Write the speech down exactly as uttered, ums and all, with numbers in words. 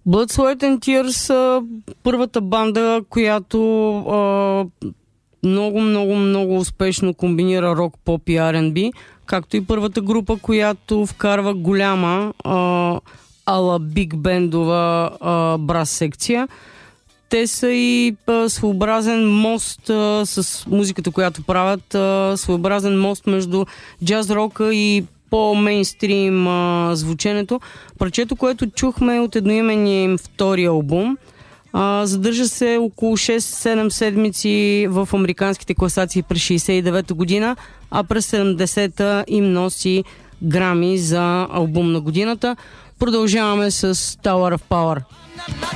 Blood, Sweat and Tears са първата банда, която а, много, много, много успешно комбинира рок, поп и Ар енд Би, както и първата група, която вкарва голяма а, ала биг бендова а, брас секция. Те са и а, своеобразен мост а, с музиката, която правят, а, своеобразен мост между джаз рока и по-мейнстрим а, звученето. Парчето, което чухме от едноименния им втори албум, а, задържа се около шест-седем седмици в американските класации през шейсет и девета година, а през седемдесета им носи Грами за албум на годината. Продължаваме с Tower of Power.